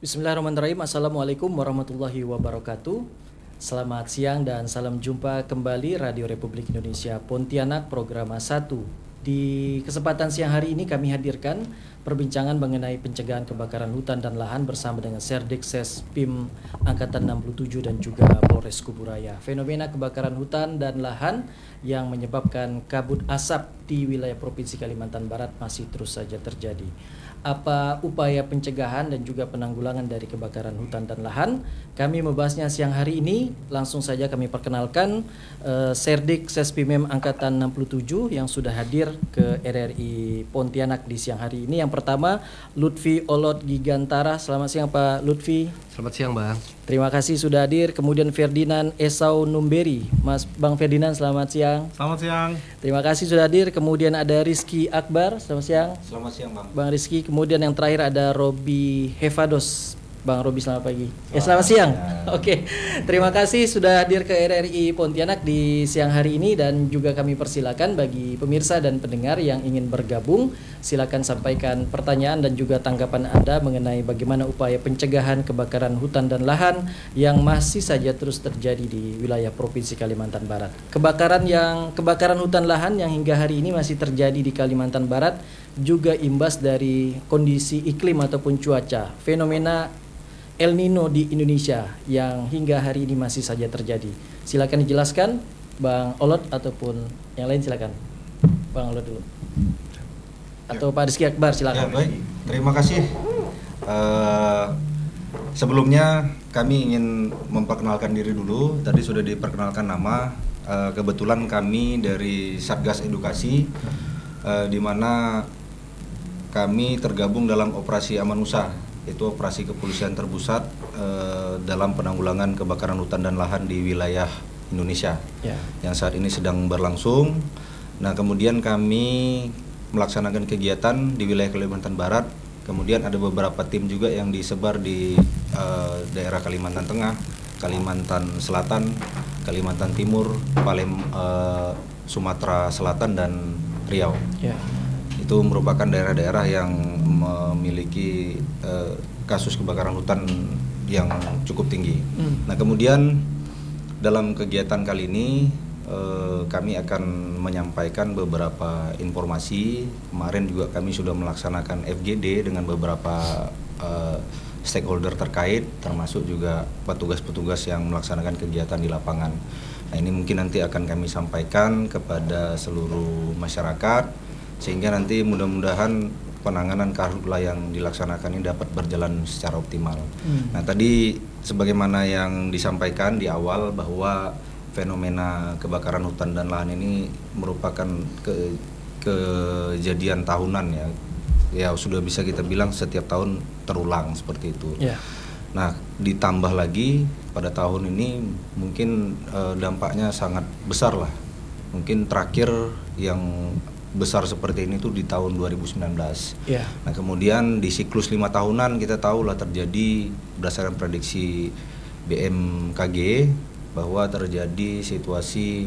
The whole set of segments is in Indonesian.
Bismillahirrahmanirrahim. Assalamualaikum warahmatullahi wabarakatuh. Selamat siang dan salam jumpa kembali Radio Republik Indonesia Pontianak program 1. Di kesempatan siang hari ini kami hadirkan perbincangan mengenai pencegahan kebakaran hutan dan lahan bersama dengan Serdikses PIM Angkatan 67 dan juga Polres Kuburaya. Fenomena kebakaran hutan dan lahan yang menyebabkan kabut asap di wilayah Provinsi Kalimantan Barat masih terus saja terjadi. Apa upaya pencegahan dan juga penanggulangan dari kebakaran hutan dan lahan? Kami membahasnya siang hari ini. Langsung saja kami perkenalkan Serdik Sespimem Angkatan 67 yang sudah hadir ke RRI Pontianak di siang hari ini. Yang pertama, Lutfi Olot Gigantara. Selamat siang Pak Lutfi. Selamat siang Bang. Terima kasih sudah hadir. Kemudian Ferdinand Esau Numberi. Bang Ferdinand, selamat siang. Selamat siang. Terima kasih sudah hadir. Kemudian ada Rizky Akbar. Selamat siang. Selamat siang Bang. Bang Rizky. Kemudian yang terakhir ada Robi Hevados. Bang Robi, selamat pagi. Selamat siang. Oke. Terima kasih sudah hadir ke RRI Pontianak di siang hari ini, dan juga kami persilakan bagi pemirsa dan pendengar yang ingin bergabung, silakan sampaikan pertanyaan dan juga tanggapan Anda mengenai bagaimana upaya pencegahan kebakaran hutan dan lahan yang masih saja terus terjadi di wilayah Provinsi Kalimantan Barat. Kebakaran hutan lahan yang hingga hari ini masih terjadi di Kalimantan Barat juga imbas dari kondisi iklim ataupun cuaca, fenomena El Nino di Indonesia yang hingga hari ini masih saja terjadi. Silakan dijelaskan Bang Olot ataupun yang lain, silakan. Bang Olot dulu. Atau Pak Rizky Akbar, silakan. Ya, baik. Terima kasih. Sebelumnya kami ingin memperkenalkan diri dulu. Tadi sudah diperkenalkan nama. Kebetulan kami dari Satgas Edukasi, di mana kami tergabung dalam operasi Amanusa, itu operasi kepolisian terpusat dalam penanggulangan kebakaran hutan dan lahan di wilayah Indonesia yang saat ini sedang berlangsung. Nah, kemudian kami melaksanakan kegiatan di wilayah Kalimantan Barat. Kemudian ada beberapa tim juga yang disebar di daerah Kalimantan Tengah, Kalimantan Selatan, Kalimantan Timur, Sumatera Selatan dan Riau. Itu merupakan daerah-daerah yang memiliki kasus kebakaran hutan yang cukup tinggi. Nah, kemudian dalam kegiatan kali ini kami akan menyampaikan beberapa informasi. Kemarin juga kami sudah melaksanakan FGD dengan beberapa stakeholder terkait, termasuk juga petugas-petugas yang melaksanakan kegiatan di lapangan. Nah, ini mungkin nanti akan kami sampaikan kepada seluruh masyarakat, sehingga nanti mudah-mudahan penanganan karhutla yang dilaksanakan ini dapat berjalan secara optimal. Nah, tadi sebagaimana yang disampaikan di awal bahwa fenomena kebakaran hutan dan lahan ini merupakan kejadian tahunan ya. Ya, sudah bisa kita bilang setiap tahun terulang seperti itu. Nah, ditambah lagi pada tahun ini mungkin dampaknya sangat besar lah. Mungkin terakhir yang besar seperti ini tuh di tahun 2019. Nah, kemudian di siklus 5 tahunan kita tahu lah terjadi berdasarkan prediksi BMKG bahwa terjadi situasi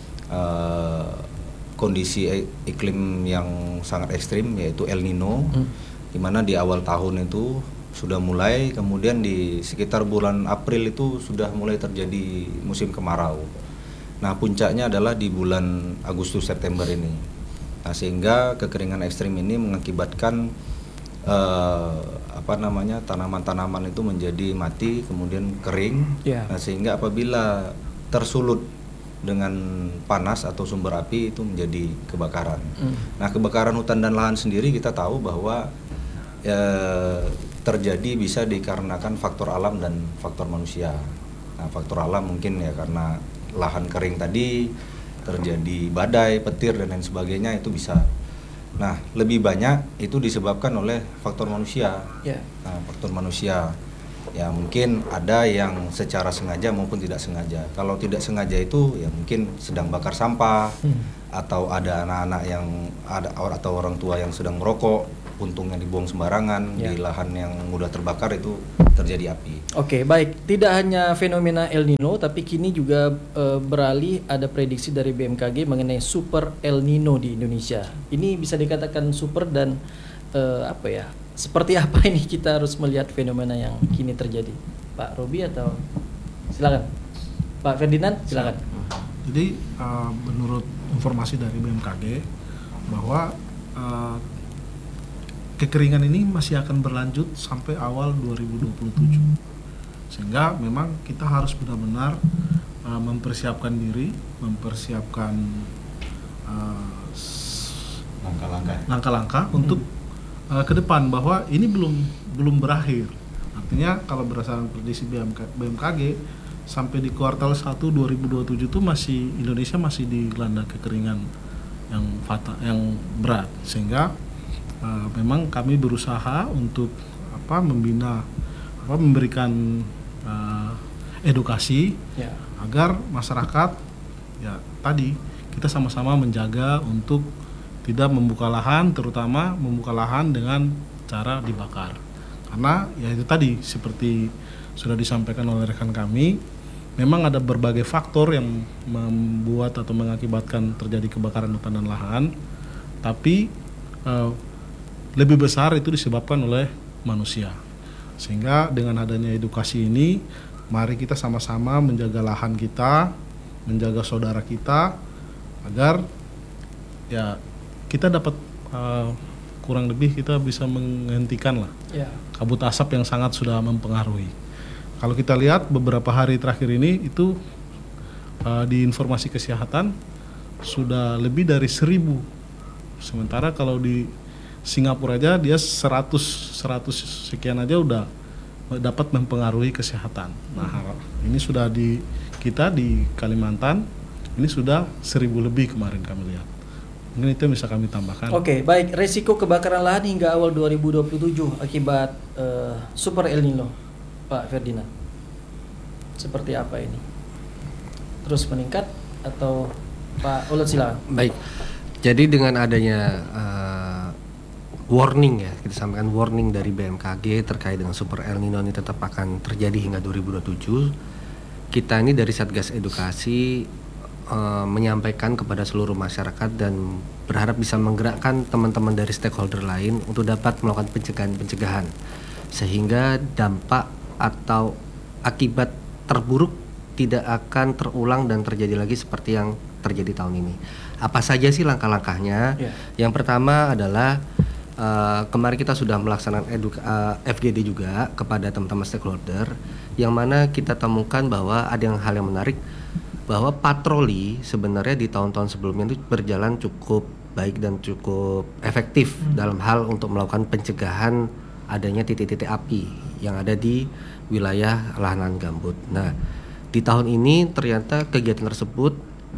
kondisi iklim yang sangat ekstrim, yaitu El Nino, di mana di awal tahun itu sudah mulai, kemudian di sekitar bulan April itu sudah mulai terjadi musim kemarau. Nah, puncaknya adalah di bulan Agustus September ini. Nah, sehingga kekeringan ekstrim ini mengakibatkan tanaman-tanaman itu menjadi mati, kemudian kering. Nah, sehingga apabila tersulut dengan panas atau sumber api itu menjadi kebakaran. Nah, kebakaran hutan dan lahan sendiri kita tahu bahwa terjadi bisa dikarenakan faktor alam dan faktor manusia. Nah, faktor alam mungkin ya karena lahan kering tadi, terjadi badai, petir dan lain sebagainya, itu bisa. Nah, lebih banyak itu disebabkan oleh faktor manusia. Nah, faktor manusia ya mungkin ada yang secara sengaja maupun tidak sengaja. Kalau tidak sengaja itu ya mungkin sedang bakar sampah, atau ada anak-anak yang atau orang tua yang sedang merokok, puntungnya dibuang sembarangan di lahan yang mudah terbakar, itu terjadi api. Oke, baik. Tidak hanya fenomena El Nino, tapi kini juga beralih ada prediksi dari BMKG mengenai super El Nino di Indonesia. Ini bisa dikatakan super dan seperti apa ini kita harus melihat fenomena yang kini terjadi? Pak Robi atau silakan. Pak Ferdinand, silakan. Jadi menurut informasi dari BMKG bahwa kekeringan ini masih akan berlanjut sampai awal 2027. Sehingga memang kita harus benar-benar mempersiapkan diri, mempersiapkan langkah-langkah untuk ke depan, bahwa ini belum berakhir. Artinya kalau berdasarkan prediksi BMKG sampai di kuartal 1 2027 itu Indonesia masih dilanda kekeringan yang fatal, yang berat, sehingga memang kami berusaha untuk memberikan edukasi agar masyarakat tadi kita sama-sama menjaga untuk tidak membuka lahan, terutama membuka lahan dengan cara dibakar. Karena ya itu tadi seperti sudah disampaikan oleh rekan kami, memang ada berbagai faktor yang membuat atau mengakibatkan terjadi kebakaran hutan dan lahan, tapi lebih besar itu disebabkan oleh manusia. Sehingga dengan adanya edukasi ini, mari kita sama-sama menjaga lahan kita, menjaga saudara kita, agar ya kita dapat kurang lebih kita bisa menghentikan lah kabut asap yang sangat sudah mempengaruhi. Kalau kita lihat beberapa hari terakhir ini itu di informasi kesehatan sudah lebih dari 1.000. Sementara kalau di Singapura aja dia 100 sekian aja udah dapat mempengaruhi kesehatan. Nah, ini sudah di kita di Kalimantan ini sudah 1.000 lebih kemarin kami lihat. Mungkin itu yang bisa kami tambahkan. Oke, baik. Resiko kebakaran lahan hingga awal 2027 akibat Super El Nino, Pak Ferdinand. Seperti apa ini? Terus meningkat atau Pak Ulet silakan. Baik. Jadi dengan adanya warning ya, kita sampaikan warning dari BMKG terkait dengan Super El Nino ini tetap akan terjadi hingga 2027. Kita ini dari Satgas Edukasi menyampaikan kepada seluruh masyarakat dan berharap bisa menggerakkan teman-teman dari stakeholder lain untuk dapat melakukan pencegahan sehingga dampak atau akibat terburuk tidak akan terulang dan terjadi lagi seperti yang terjadi tahun ini. Apa saja sih langkah-langkahnya? Yang pertama adalah kemarin kita sudah melaksanakan FGD juga kepada teman-teman stakeholder, yang mana kita temukan bahwa ada hal yang menarik, bahwa patroli sebenarnya di tahun-tahun sebelumnya itu berjalan cukup baik dan cukup efektif dalam hal untuk melakukan pencegahan adanya titik-titik api yang ada di wilayah lahan gambut. Nah, di tahun ini ternyata kegiatan tersebut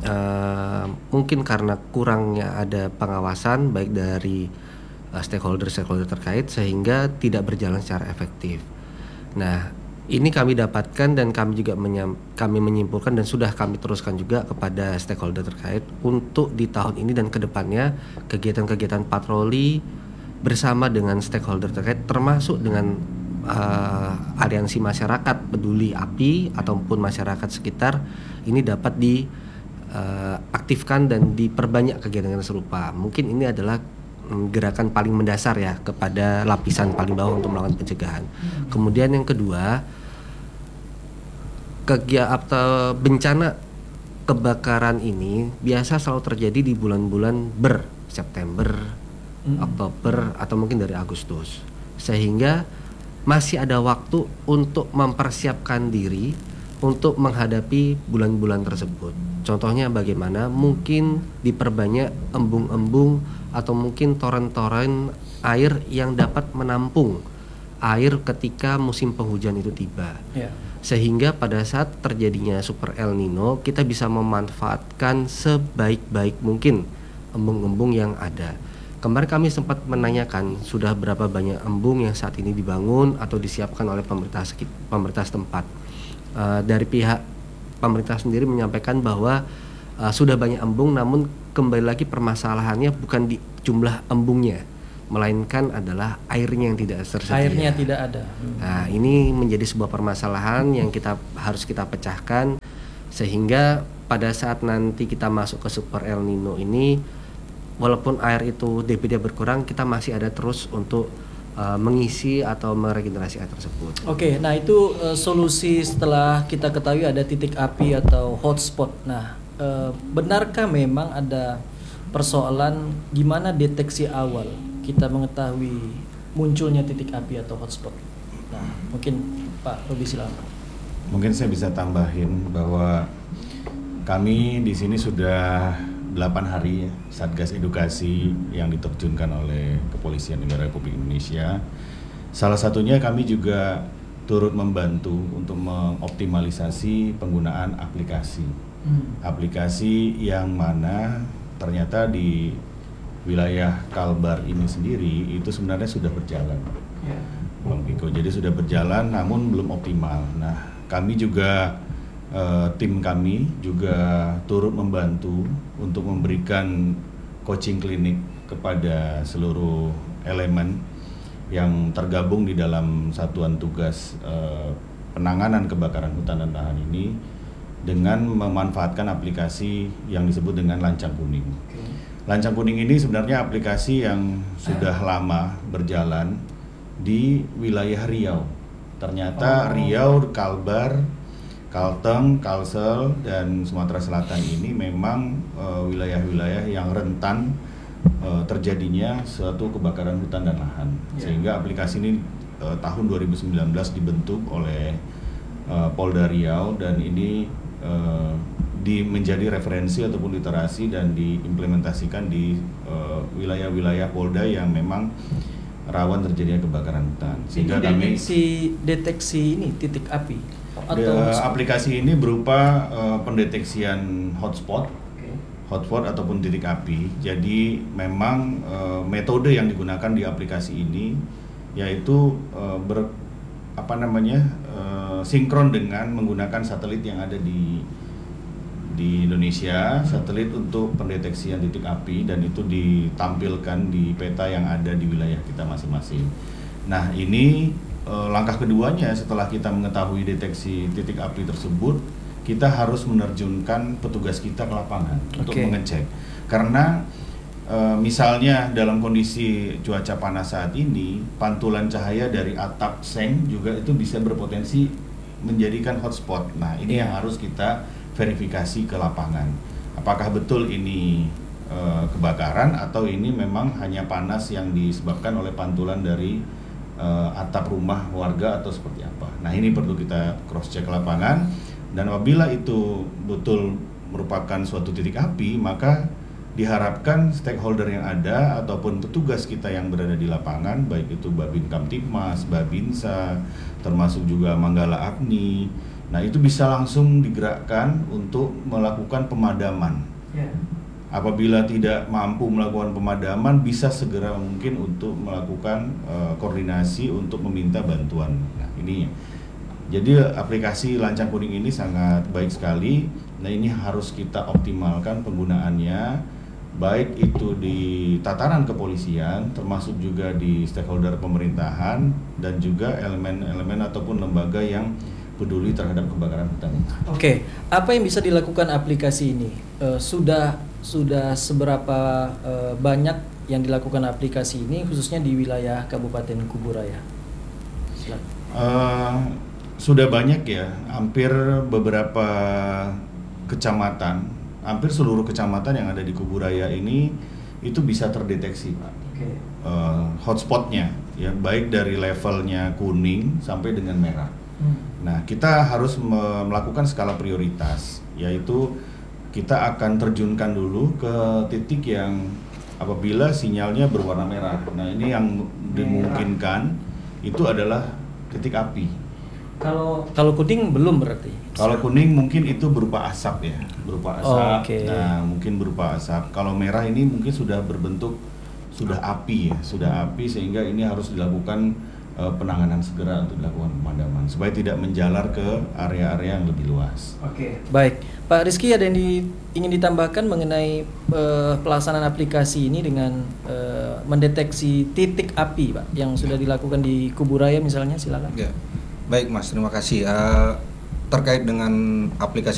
mungkin karena kurangnya ada pengawasan baik dari stakeholder terkait sehingga tidak berjalan secara efektif. Nah, ini kami dapatkan dan kami juga kami menyimpulkan dan sudah kami teruskan juga kepada stakeholder terkait untuk di tahun ini dan kedepannya kegiatan-kegiatan patroli bersama dengan stakeholder terkait termasuk dengan aliansi masyarakat peduli api ataupun masyarakat sekitar ini dapat diaktifkan dan diperbanyak kegiatan serupa. Mungkin ini adalah gerakan paling mendasar ya kepada lapisan paling bawah untuk melakukan pencegahan. Kemudian yang kedua, atau bencana kebakaran ini biasa selalu terjadi di bulan-bulan September, Oktober atau mungkin dari Agustus. Sehingga masih ada waktu untuk mempersiapkan diri untuk menghadapi bulan-bulan tersebut. Contohnya bagaimana? Mungkin diperbanyak embung-embung atau mungkin toren-toren air yang dapat menampung air ketika musim penghujan itu tiba. Sehingga pada saat terjadinya Super El Nino kita bisa memanfaatkan sebaik-baik mungkin embung-embung yang ada. Kemarin kami sempat menanyakan sudah berapa banyak embung yang saat ini dibangun atau disiapkan oleh pemerintah setempat. Dari pihak pemerintah sendiri menyampaikan bahwa sudah banyak embung, namun kembali lagi permasalahannya bukan di jumlah embungnya, melainkan adalah airnya yang tidak tersedia. Airnya tidak ada. Nah, ini menjadi sebuah permasalahan yang harus kita pecahkan sehingga pada saat nanti kita masuk ke Super El Nino ini, walaupun air itu debitnya berkurang, kita masih ada terus untuk mengisi atau meregenerasi air tersebut. Oke, nah itu solusi setelah kita ketahui ada titik api atau hotspot. Nah, benarkah memang ada persoalan gimana deteksi awal kita mengetahui munculnya titik api atau hotspot? Nah, mungkin Pak Robi silakan. Mungkin saya bisa tambahin bahwa kami di sini sudah 8 hari ya, Satgas Edukasi yang diterjunkan oleh Kepolisian Negara Republik Indonesia. Salah satunya kami juga turut membantu untuk mengoptimalisasi penggunaan aplikasi. Aplikasi yang mana ternyata di wilayah Kalbar ini sendiri itu sebenarnya sudah berjalan, Bang Piko. Jadi sudah berjalan namun belum optimal. Nah, kami juga tim kami juga turut membantu untuk memberikan coaching klinik kepada seluruh elemen yang tergabung di dalam satuan tugas penanganan kebakaran hutan dan lahan ini dengan memanfaatkan aplikasi yang disebut dengan Lancang Kuning. Lancang Kuning ini sebenarnya aplikasi yang sudah lama berjalan di wilayah Riau. Ternyata Riau, Kalbar, Kalteng, Kalsel, dan Sumatera Selatan ini memang wilayah-wilayah yang rentan terjadinya suatu kebakaran hutan dan lahan. Sehingga aplikasi ini tahun 2019 dibentuk oleh Polda Riau dan ini menjadi referensi ataupun literasi dan diimplementasikan di wilayah-wilayah Polda yang memang rawan terjadinya kebakaran hutan. Sehingga deteksi ini titik api. Aplikasi ini berupa pendeteksian hotspot ataupun titik api. Jadi memang metode yang digunakan di aplikasi ini yaitu sinkron dengan menggunakan satelit yang ada di Indonesia, satelit untuk pendeteksian titik api, dan itu ditampilkan di peta yang ada di wilayah kita masing-masing. Nah, ini langkah keduanya setelah kita mengetahui deteksi titik api tersebut, kita harus menerjunkan petugas kita ke lapangan untuk mengecek. Karena misalnya dalam kondisi cuaca panas saat ini, pantulan cahaya dari atap seng juga itu bisa berpotensi menjadikan hotspot. Nah, ini yang harus kita verifikasi ke lapangan. Apakah betul ini kebakaran atau ini memang hanya panas yang disebabkan oleh pantulan dari atap rumah warga atau seperti apa. Nah, ini perlu kita cross check lapangan, dan apabila itu betul merupakan suatu titik api, maka diharapkan stakeholder yang ada ataupun petugas kita yang berada di lapangan, baik itu Babin Kamtibmas, Babinsa, termasuk juga Manggala Agni, nah itu bisa langsung digerakkan untuk melakukan pemadaman. Apabila tidak mampu melakukan pemadaman, bisa segera mungkin untuk melakukan koordinasi untuk meminta bantuan. Nah, ini jadi aplikasi Lancang Kuning ini sangat baik sekali. Nah, ini harus kita optimalkan penggunaannya, baik itu di tataran kepolisian, termasuk juga di stakeholder pemerintahan, dan juga elemen-elemen ataupun lembaga yang peduli terhadap kebakaran hutan. Oke, apa yang bisa dilakukan aplikasi ini? Sudah seberapa banyak yang dilakukan aplikasi ini khususnya di wilayah Kabupaten Kuburaya? Sudah banyak ya, hampir beberapa kecamatan, hampir seluruh kecamatan yang ada di Kuburaya ini itu bisa terdeteksi, Pak. Hotspotnya ya, baik dari levelnya kuning sampai dengan merah. Nah, kita harus melakukan skala prioritas, yaitu kita akan terjunkan dulu ke titik yang apabila sinyalnya berwarna merah. Nah, ini yang dimungkinkan itu adalah titik api. Kalau kuning belum berarti? Kalau kuning mungkin itu berupa asap ya, berupa asap. Nah, mungkin berupa asap. Kalau merah ini mungkin sudah berbentuk sudah api ya, sudah api, sehingga ini harus dilakukan penanganan segera untuk dilakukan pemadaman supaya tidak menjalar ke area-area yang lebih luas. Baik, Pak Rizky, ada yang ingin ditambahkan mengenai pelaksanaan aplikasi ini dengan mendeteksi titik api, Pak, yang sudah dilakukan di Kuburaya misalnya, silakan. Ya. Baik, Mas, terima kasih. Terkait dengan aplikasi